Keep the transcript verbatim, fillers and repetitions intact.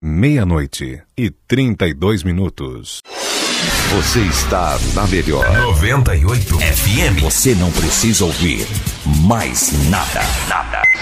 Meia-noite e trinta e dois minutos. Você está na melhor noventa e oito F M. Você não precisa ouvir mais nada. Nada.